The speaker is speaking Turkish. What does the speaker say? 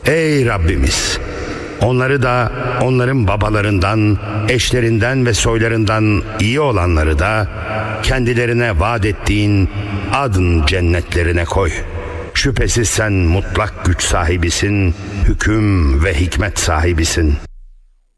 Ey Rabbimiz! Onları da onların babalarından, eşlerinden ve soylarından iyi olanları da kendilerine vaat ettiğin adın cennetlerine koy. Şüphesiz sen mutlak güç sahibisin, hüküm ve hikmet sahibisin.